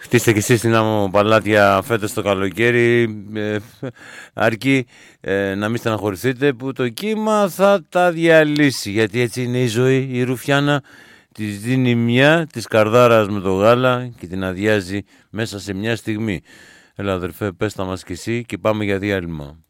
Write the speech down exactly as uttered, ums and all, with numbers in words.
Χτίστε κι εσείς την άμμο παλάτια φέτος το καλοκαίρι, ε, αρκεί ε, να μην στεναχωρηθείτε που το κύμα θα τα διαλύσει, γιατί έτσι είναι η ζωή. Η Ρουφιάνα της δίνει μια της καρδάρας με το γάλα και την αδειάζει μέσα σε μια στιγμή. Έλα αδερφέ, πες τα μας κι εσύ και πάμε για διάλειμμα.